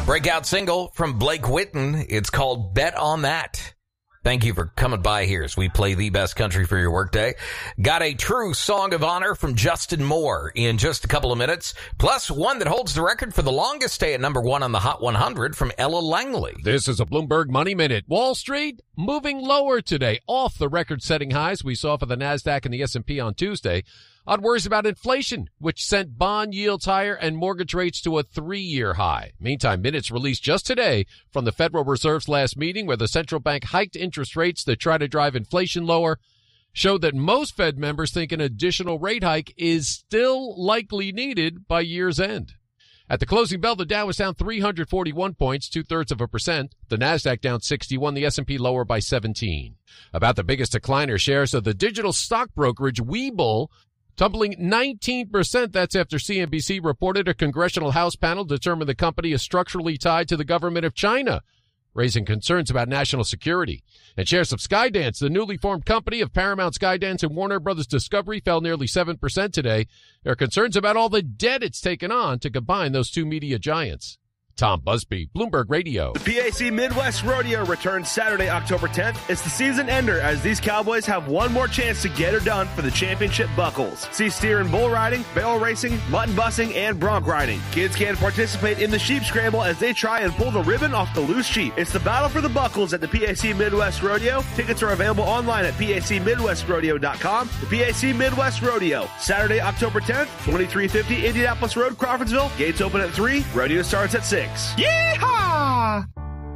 Breakout single from Blake Whitten. It's called Bet on That. Thank you for coming by here as we play the best country for your workday. Got a true song of honor from Justin Moore in just a couple of minutes, plus one that holds the record for the longest stay at number one on the Hot 100 from Ella Langley. This is a Bloomberg Money Minute. Wall Street moving lower today, off the record-setting highs we saw for the NASDAQ and the S&P on Tuesday, on worries about inflation, which sent bond yields higher and mortgage rates to a 3-year high. Meantime, minutes released just today from the Federal Reserve's last meeting, where the central bank hiked interest rates to try to drive inflation lower, showed that most Fed members think an additional rate hike is still likely needed by year's end. At the closing bell, the Dow was down 341 points, 0.2%. The NASDAQ down 61, the S&P lower by 17. About the biggest decliner, shares of the digital stock brokerage Webull tumbling 19%. That's after CNBC reported a congressional House panel determined the company is structurally tied to the government of China, raising concerns about national security. And shares of Skydance, the newly formed company of Paramount, Skydance, and Warner Brothers Discovery, fell nearly 7% today. There are concerns about all the debt it's taken on to combine those two media giants. Tom Busby, Bloomberg Radio. The PAC Midwest Rodeo returns Saturday, October 10th. It's the season ender as these cowboys have one more chance to get her done for the championship buckles. See steer and bull riding, barrel racing, mutton bussing, and bronc riding. Kids can participate in the sheep scramble as they try and pull the ribbon off the loose sheep. It's the battle for the buckles at the PAC Midwest Rodeo. Tickets are available online at pacmidwestrodeo.com. The PAC Midwest Rodeo, Saturday, October 10th, 2350 Indianapolis Road, Crawfordsville. Gates open at 3. Rodeo starts at 6. Yeehaw!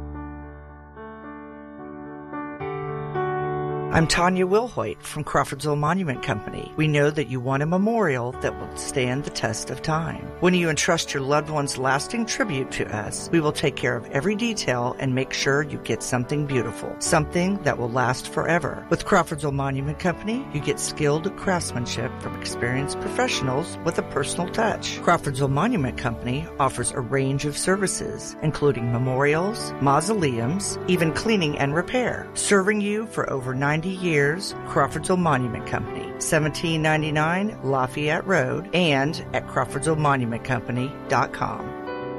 I'm Tanya Wilhoit from Crawfordsville Monument Company. We know that you want a memorial that will stand the test of time. When you entrust your loved one's lasting tribute to us, we will take care of every detail and make sure you get something beautiful, something that will last forever. With Crawfordsville Monument Company, you get skilled craftsmanship from experienced professionals with a personal touch. Crawfordsville Monument Company offers a range of services, including memorials, mausoleums, even cleaning and repair. Serving you for over 90 years, Crawfordsville Monument Company, 1799 Lafayette Road, and at CrawfordsvilleMonumentCompany.com.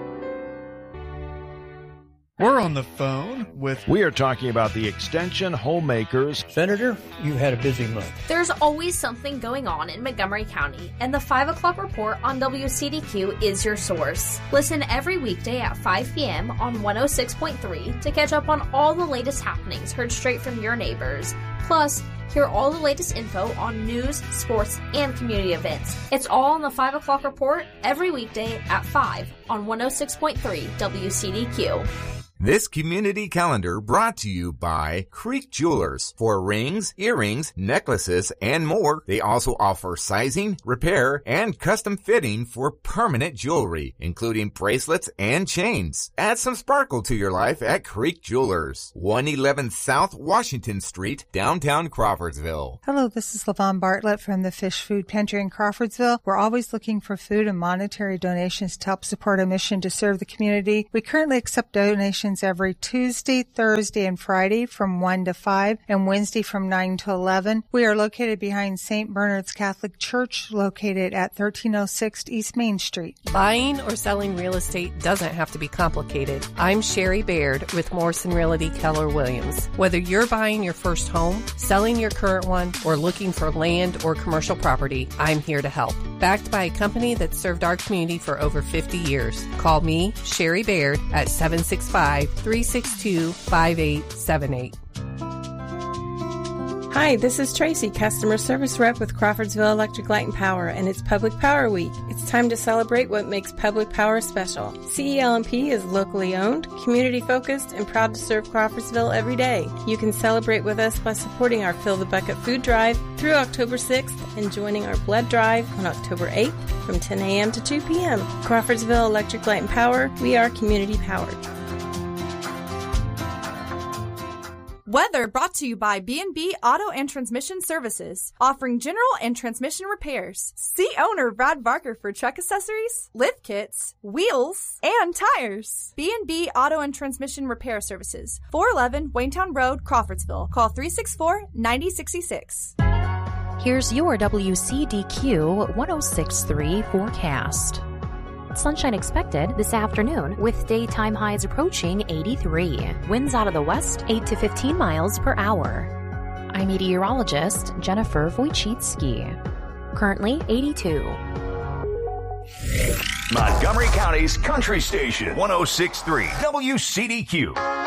We're on the phone with... We are talking about the Extension Homemakers. Senator, you had a busy month. There's always something going on in Montgomery County, and the 5 o'clock report on WCDQ is your source. Listen every weekday at 5 p.m. on 106.3 to catch up on all the latest happenings heard straight from your neighbors. Plus, hear all the latest info on news, sports, and community events. It's all on the 5 o'clock report every weekday at 5 on 106.3 WCDQ. This community calendar brought to you by Creek Jewelers. For rings, earrings, necklaces, and more, they also offer sizing, repair, and custom fitting for permanent jewelry, including bracelets and chains. Add some sparkle to your life at Creek Jewelers, 111 South Washington Street, downtown Crawfordsville. Hello, this is LaVon Bartlett from the Fish Food Pantry in Crawfordsville. We're always looking for food and monetary donations to help support our mission to serve the community. We currently accept donations every Tuesday, Thursday, and Friday from 1 to 5 and Wednesday from 9 to 11. We are located behind St. Bernard's Catholic Church, located at 1306 East Main Street. Buying or selling real estate doesn't have to be complicated. I'm Sherry Baird with Morrison Realty Keller Williams. Whether you're buying your first home, selling your current one, or looking for land or commercial property, I'm here to help. Backed by a company that served our community for over 50 years. Call me, Sherry Baird, at 765-362-5878. Hi, this is Tracy, Customer Service Rep with Crawfordsville Electric Light and Power, and it's Public Power Week. It's time to celebrate what makes public power special. CEL&P is locally owned, community-focused, and proud to serve Crawfordsville every day. You can celebrate with us by supporting our Fill the Bucket food drive through October 6th and joining our blood drive on October 8th from 10 a.m. to 2 p.m. Crawfordsville Electric Light and Power, we are community-powered. Weather brought to you by B&B Auto and Transmission Services, offering general and transmission repairs. See owner Brad Barker for truck accessories, lift kits, wheels, and tires. B&B Auto and Transmission Repair Services, 411 Waynetown Road, Crawfordsville. Call 364-9066. Here's your WCDQ 106.3 forecast. Sunshine expected this afternoon with daytime highs approaching 83. Winds out of the west 8 to 15 miles per hour. I'm meteorologist Jennifer Wojcicki. Currently 82. Montgomery County's country station, 106.3 WCDQ.